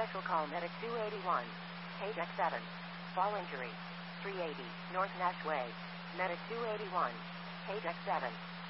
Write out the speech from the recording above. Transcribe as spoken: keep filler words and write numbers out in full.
Special call Medic two eighty-one. Page X seven. Fall injury. three eighty, North Nash Way. Medic two eighty-one. Page X seven.